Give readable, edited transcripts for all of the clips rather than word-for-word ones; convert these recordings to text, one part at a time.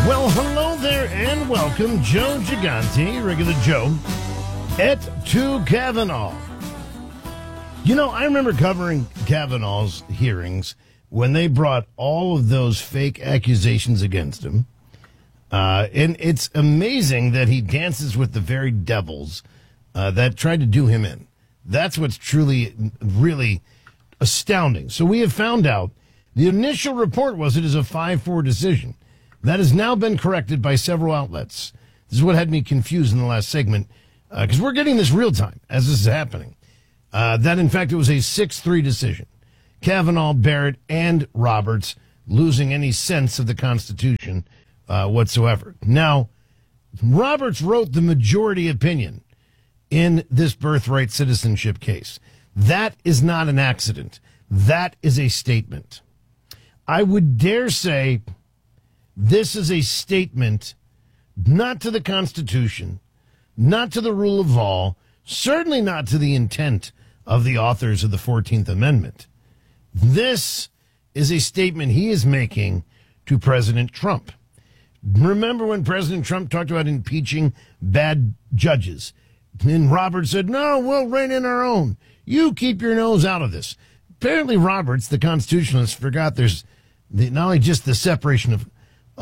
Well, hello there and welcome, Joe Gigante, regular Joe, et tu Kavanaugh. You know, I remember covering Kavanaugh's hearings when they brought all of those fake accusations against him. And it's amazing that he dances with the very devils that tried to do him in. That's what's truly, really astounding. So we have found out the initial report was it is a 5-4 decision. That has now been corrected by several outlets. This is what had me confused in the last segment, because we're getting this real time as this is happening. That, in fact, it was a 6-3 decision. Kavanaugh, Barrett, and Roberts losing any sense of the Constitution whatsoever. Now, Roberts wrote the majority opinion in this birthright citizenship case. That is not an accident. That is a statement. I would dare say this is a statement not to the Constitution, not to the rule of law, certainly not to the intent of the authors of the 14th Amendment. This is a statement he is making to President Trump. Remember when President Trump talked about impeaching bad judges? And Roberts said, no, we'll rein in our own. You keep your nose out of this. Apparently Roberts, the constitutionalist, forgot there's not only just the separation of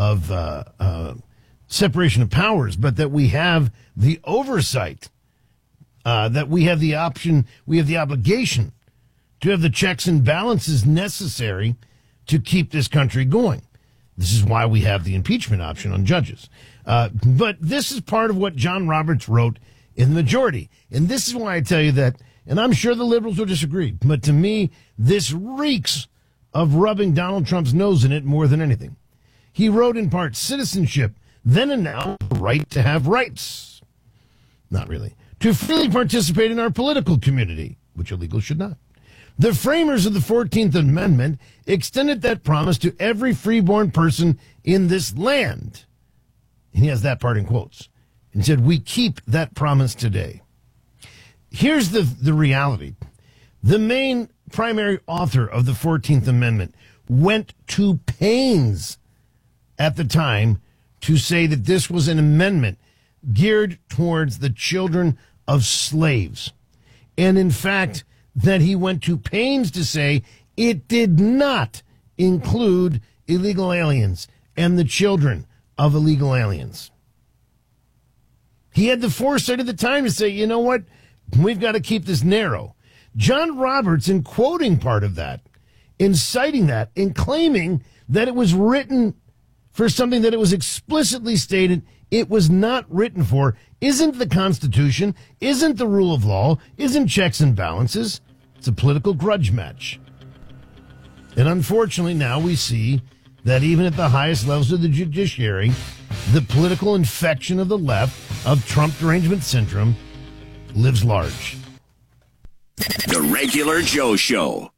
separation of powers, but that we have the oversight, that we have the option, we have the obligation to have the checks and balances necessary to keep this country going. This is why we have the impeachment option on judges. But this is part of what John Roberts wrote in the majority. And this is why I tell you that, and I'm sure the liberals will disagree, but to me, this reeks of rubbing Donald Trump's nose in it more than anything. He wrote in part, citizenship then announced the right to have rights. Not really. To freely participate in our political community, which illegals should not. The framers of the 14th Amendment extended that promise to every freeborn person in this land. And he has that part in quotes. And said, we keep that promise today. Here's the reality. The main primary author of the 14th Amendment went to pains at the time to say that this was an amendment geared towards the children of slaves. And in fact, that he went to pains to say it did not include illegal aliens and the children of illegal aliens. He had the foresight at the time to say, you know what, we've got to keep this narrow. John Roberts, in quoting part of that, in citing that, in claiming that it was written for something that it was explicitly stated it was not written for, isn't the Constitution, isn't the rule of law, isn't checks and balances. It's a political grudge match. And unfortunately now we see that even at the highest levels of the judiciary, the political infection of the left, of Trump derangement syndrome, lives large. The Regular Joe Show.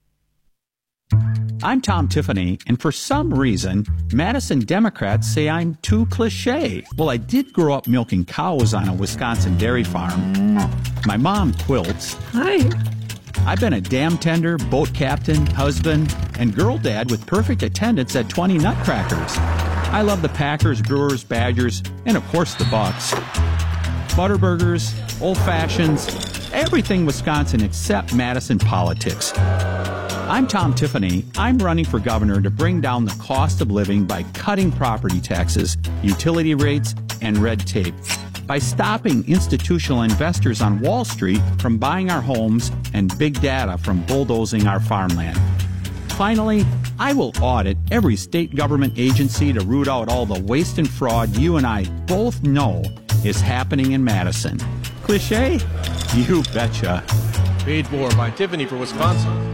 I'm Tom Tiffany, and for some reason, Madison Democrats say I'm too cliche. Well, I did grow up milking cows on a Wisconsin dairy farm. My mom quilts. Hi. I've been a dam tender, boat captain, husband, and girl dad with perfect attendance at 20 Nutcrackers. I love the Packers, Brewers, Badgers, and of course the Bucks. Butterburgers, old fashions, everything Wisconsin except Madison politics. I'm Tom Tiffany. I'm running for governor to bring down the cost of living by cutting property taxes, utility rates, and red tape. By stopping institutional investors on Wall Street from buying our homes and big data from bulldozing our farmland. Finally, I will audit every state government agency to root out all the waste and fraud you and I both know is happening in Madison. Cliché? You betcha. Paid for by Tiffany for Wisconsin.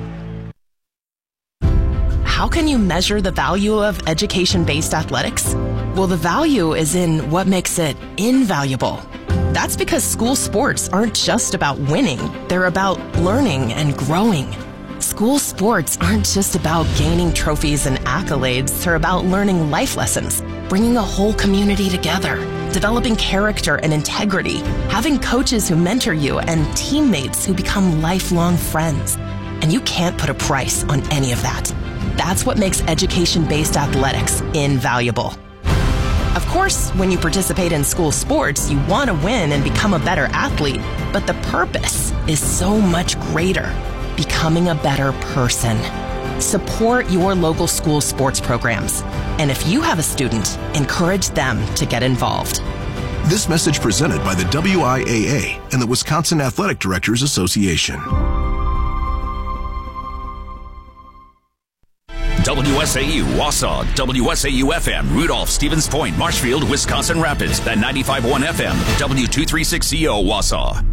How can you measure the value of education-based athletics? Well, the value is in what makes it invaluable. That's because school sports aren't just about winning. They're about learning and growing. School sports aren't just about gaining trophies and accolades. They're about learning life lessons, bringing a whole community together, developing character and integrity, having coaches who mentor you, and teammates who become lifelong friends. And you can't put a price on any of that. That's what makes education-based athletics invaluable. Of course, when you participate in school sports, you want to win and become a better athlete, but the purpose is so much greater, becoming a better person. Support your local school sports programs. And if you have a student, encourage them to get involved. This message presented by the WIAA and the Wisconsin Athletic Directors Association. WSAU, Wausau, WSAU-FM, Rudolph, Stevens Point, Marshfield, Wisconsin Rapids, at 95.1 FM, W236CO, Wausau.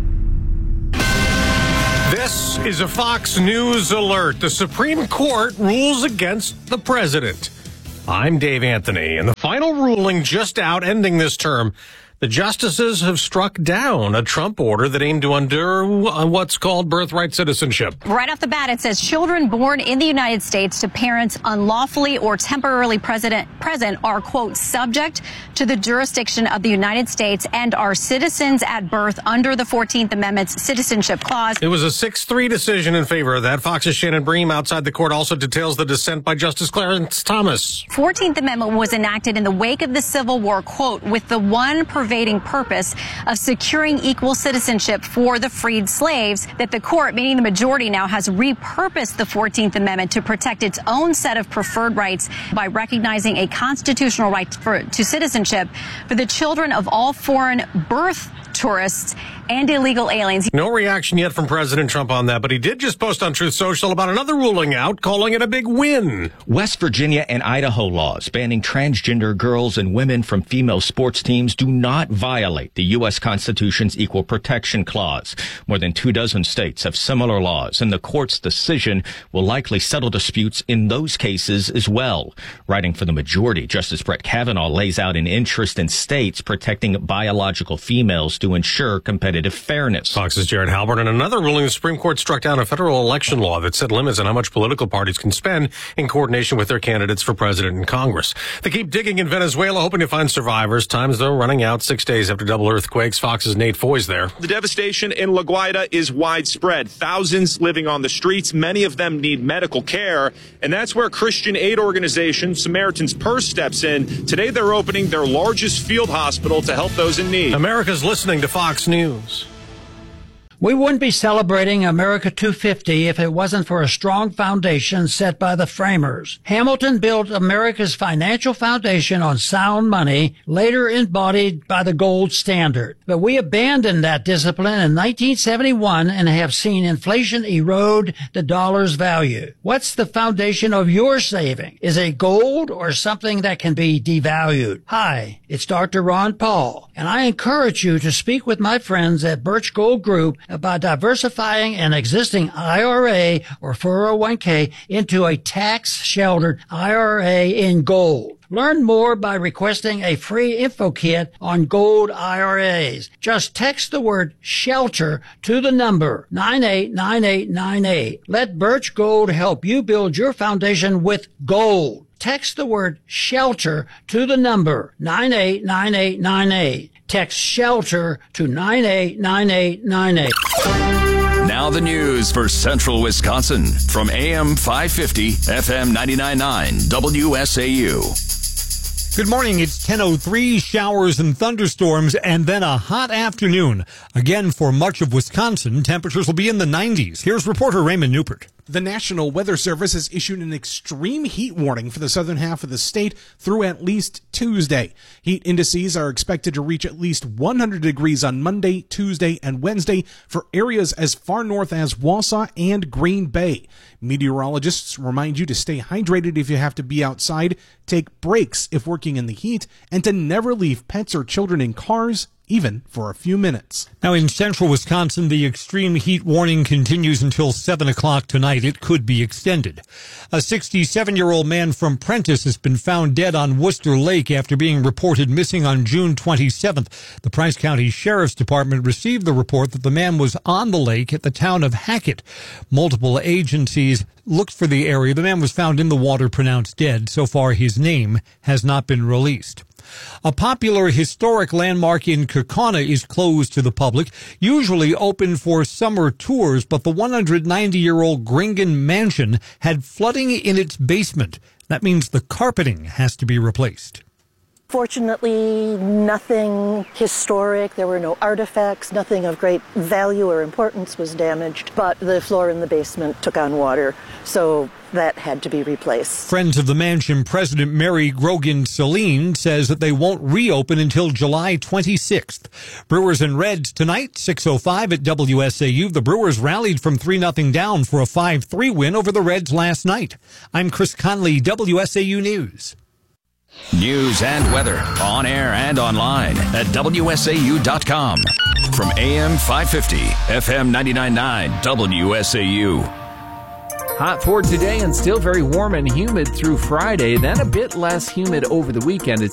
This is a Fox News alert. The Supreme Court rules against the president. I'm Dave Anthony, and the final ruling just out ending this term. The justices have struck down a Trump order that aimed to undo what's called birthright citizenship. Right off the bat, it says children born in the United States to parents unlawfully or temporarily present are, quote, subject to the jurisdiction of the United States and are citizens at birth under the 14th Amendment's Citizenship Clause. It was a 6-3 decision in favor of that. Fox's Shannon Bream outside the court also details the dissent by Justice Clarence Thomas. 14th Amendment was enacted in the wake of the Civil War, quote, with the one pervading purpose of securing equal citizenship for the freed slaves, that the court, meaning the majority now, has repurposed the 14th Amendment to protect its own set of preferred rights by recognizing a constitutional right to citizenship for the children of all foreign birth tourists and illegal aliens. No reaction yet from President Trump on that, but he did just post on Truth Social about another ruling out, calling it a big win. West Virginia and Idaho laws banning transgender girls and women from female sports teams do not violate the U.S. Constitution's Equal Protection Clause. More than 24 states have similar laws, and the court's decision will likely settle disputes in those cases as well. Writing for the majority, Justice Brett Kavanaugh lays out an interest in states protecting biological females to ensure competitive fairness. Fox's Jared Halbert. And another ruling, the Supreme Court struck down a federal election law that set limits on how much political parties can spend in coordination with their candidates for president and Congress. They keep digging in Venezuela, hoping to find survivors. Time's, though, running out 6 days after double earthquakes. Fox's Nate Foy's there. The devastation in La Guaira is widespread. Thousands living on the streets. Many of them need medical care. And that's where Christian aid organization Samaritan's Purse steps in. Today, they're opening their largest field hospital to help those in need. America's listening to Fox News. We wouldn't be celebrating America 250 if it wasn't for a strong foundation set by the framers. Hamilton built America's financial foundation on sound money, later embodied by the gold standard. But we abandoned that discipline in 1971 and have seen inflation erode the dollar's value. What's the foundation of your saving? Is it gold or something that can be devalued? Hi, it's Dr. Ron Paul, and I encourage you to speak with my friends at Birch Gold Group about diversifying an existing IRA or 401k into a tax-sheltered IRA in gold. Learn more by requesting a free info kit on gold IRAs. Just text the word SHELTER to the number 989898. Let Birch Gold help you build your foundation with gold. Text the word SHELTER to the number 989898. Text SHELTER to 989898. Now the news for Central Wisconsin from AM 550, FM 99.9, WSAU. Good morning. It's 10:03, showers and thunderstorms, and then a hot afternoon. Again, for much of Wisconsin, temperatures will be in the 90s. Here's reporter Raymond Newport. The National Weather Service has issued an extreme heat warning for the southern half of the state through at least Tuesday. Heat indices are expected to reach at least 100 degrees on Monday, Tuesday, and Wednesday for areas as far north as Wausau and Green Bay. Meteorologists remind you to stay hydrated if you have to be outside, take breaks if working in the heat, and to never leave pets or children in cars, even for a few minutes. Now in central Wisconsin, the extreme heat warning continues until 7 o'clock tonight. It could be extended. A 67-year-old man from Prentice has been found dead on Worcester Lake after being reported missing on June 27th. The Price County Sheriff's Department received the report that the man was on the lake at the town of Hackett. Multiple agencies looked for the area. The man was found in the water, pronounced dead. So far, his name has not been released. A popular historic landmark in Kaukauna is closed to the public, usually open for summer tours, but the 190-year-old Gringen mansion had flooding in its basement. That means the carpeting has to be replaced. Fortunately, nothing historic. There were no artifacts. Nothing of great value or importance was damaged. But the floor in the basement took on water, so that had to be replaced. Friends of the mansion President Mary Grogan Celine says that they won't reopen until July 26th. Brewers and Reds tonight, 6:05 at WSAU. The Brewers rallied from 3-0 down for a 5-3 win over the Reds last night. I'm Chris Conley, WSAU News. News and weather on air and online at WSAU.com. From AM 550, FM 99.9, WSAU. Hot for today and still very warm and humid through Friday, then a bit less humid over the weekend. It's